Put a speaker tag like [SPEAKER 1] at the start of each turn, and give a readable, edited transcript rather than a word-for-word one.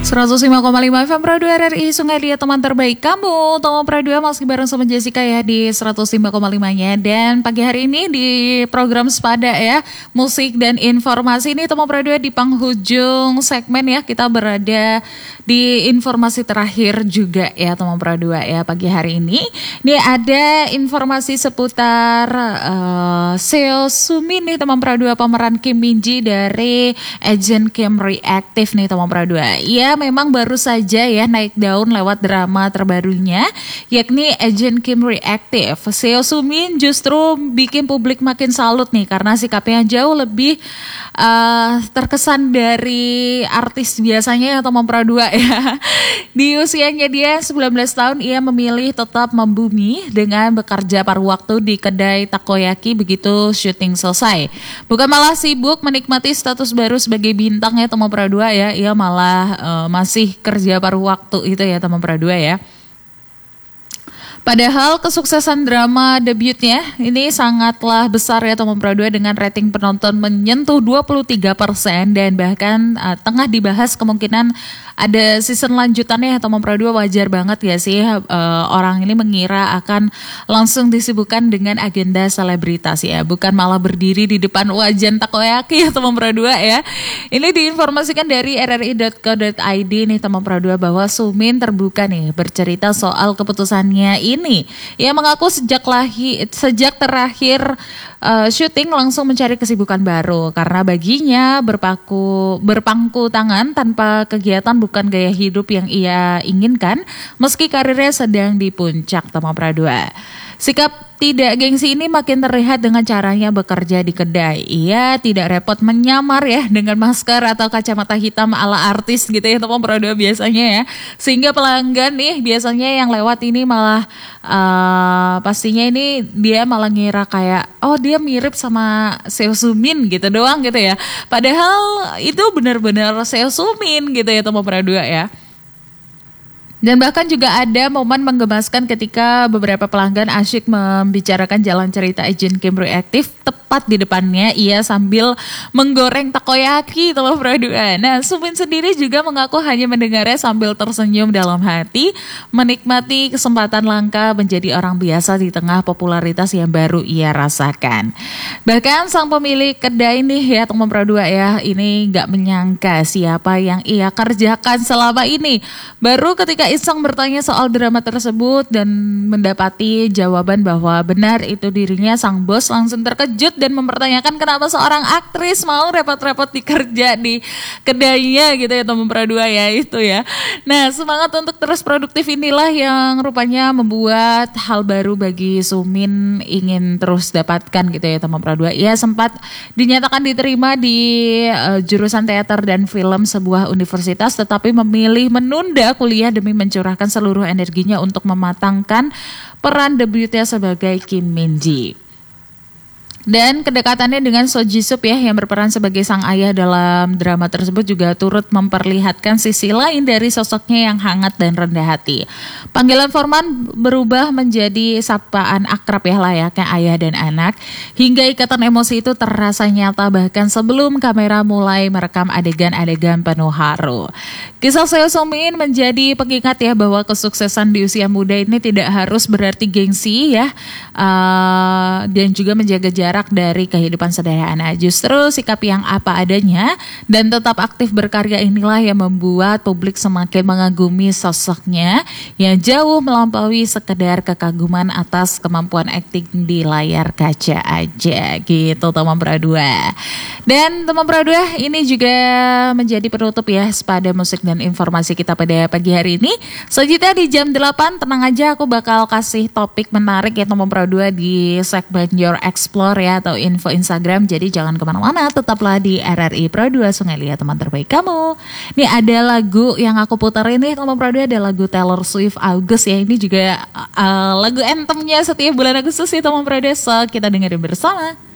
[SPEAKER 1] 105,5 FM Pro 2 RRI Sungai Liat, teman terbaik kamu. Tomo Pro 2 masih bareng sama Jessica ya di 105,5-nya. Dan pagi hari ini di program Sepada ya, musik dan informasi ini Tomo Pro 2 di penghujung segmen ya. Kita berada di informasi terakhir juga ya Tomo Pro 2 ya pagi hari ini. Ini ada informasi seputar Seo Sumin nih Tomo Pro 2, pemeran Kim Min Ji dari Agent Kim Reactive nih Tomo Pro 2. Ia memang baru saja ya naik daun lewat drama terbarunya yakni Agent Kim Reactive. Seo Sumin justru bikin publik makin salut nih karena sikapnya jauh lebih terkesan dari artis biasanya atau Tomo Pro 2 ya. Di usianya dia 19 tahun ia memilih tetap membumi dengan bekerja paruh waktu di kedai takoyaki begitu syuting selesai. Bukan malah sibuk menikmati status baru sebagai bintang ya Tomo Pro 2 ya. Ia malah masih kerja paruh waktu itu ya Tomo Pro 2 ya. Padahal kesuksesan drama debutnya ini sangatlah besar ya Tomo Pro 2 dengan rating penonton menyentuh 23% dan bahkan tengah dibahas kemungkinan ada season lanjutannya ya Tomo Pro 2. Wajar banget ya sih orang ini mengira akan langsung disibukkan dengan agenda selebritas ya, bukan malah berdiri di depan wajan takoyaki ya Tomo Pro 2 ya. Ini diinformasikan dari rri.co.id nih Tomo Pro 2 bahwa Sumin terbuka nih bercerita soal keputusannya ini. Ia mengaku sejak terakhir syuting langsung mencari kesibukan baru karena baginya berpangku tangan tanpa kegiatan bukan gaya hidup yang ia inginkan meski karirnya sedang di puncak Tomo Pro 2. Sikap tidak gengsi ini makin terlihat dengan caranya bekerja di kedai. Ia tidak repot menyamar ya dengan masker atau kacamata hitam ala artis gitu ya Tomo Pro 2 biasanya ya. Sehingga pelanggan nih biasanya yang lewat ini malah pastinya ini dia malah ngira kayak oh dia mirip sama Seo Sumin gitu doang gitu ya. Padahal itu benar-benar Seo Sumin gitu ya Tomo Pro 2 ya. Dan bahkan juga ada momen menggemaskan ketika beberapa pelanggan asyik membicarakan jalan cerita Agent Kim Reactive tepat di depannya ia sambil menggoreng takoyaki Tomo Pro 2. Nah Sumin sendiri juga mengaku hanya mendengarnya sambil tersenyum dalam hati, menikmati kesempatan langka menjadi orang biasa di tengah popularitas yang baru ia rasakan. Bahkan sang pemilik kedai nih ya Tomo Pro 2 ya, ini gak menyangka siapa yang ia kerjakan selama ini. Baru ketika iseng bertanya soal drama tersebut dan mendapati jawaban bahwa benar itu dirinya, sang bos langsung terkejut dan mempertanyakan kenapa seorang aktris mau repot-repot dikerja di kedainya gitu ya Tomo Pro 2 ya itu ya. Nah semangat untuk terus produktif inilah yang rupanya membuat hal baru bagi Sumin ingin terus dapatkan gitu ya Tomo Pro 2. Ia sempat dinyatakan diterima di jurusan teater dan film sebuah universitas tetapi memilih menunda kuliah demi mencurahkan seluruh energinya untuk mematangkan peran debutnya sebagai Kim Min Ji. Dan kedekatannya dengan So Ji Sup ya yang berperan sebagai sang ayah dalam drama tersebut juga turut memperlihatkan sisi lain dari sosoknya yang hangat dan rendah hati. Panggilan formal berubah menjadi sapaan akrab ya layaknya ayah dan anak. Hingga ikatan emosi itu terasa nyata bahkan sebelum kamera mulai merekam adegan-adegan penuh haru. Kisah Seo Sumin menjadi pengingat ya bahwa kesuksesan di usia muda ini tidak harus berarti gengsi ya. Dan juga menjaga jarak dari kehidupan sederhana. Justru sikap yang apa adanya dan tetap aktif berkarya inilah yang membuat publik semakin mengagumi sosoknya yang jauh melampaui sekedar kekaguman atas kemampuan akting di layar kaca aja gitu Tomo Pro 2. Dan Tomo Pro 2 ini juga menjadi penutup ya Sepada musik dan informasi kita pada pagi hari ini. Selanjutnya di jam 8 tenang aja aku bakal kasih topik menarik ya Tomo Pro 2 di segmen Your Explore ya atau info Instagram. Jadi jangan kemana-mana, tetaplah di RRI Pro 2 Sungai Liat, teman terbaik kamu. Ini ada lagu yang aku puterin nih Tomo Pro 2, ada lagu Taylor Swift August ya. Ini juga lagu anthemnya setiap bulan Agustus sih Tomo Pro 2, so kita dengerin bersama.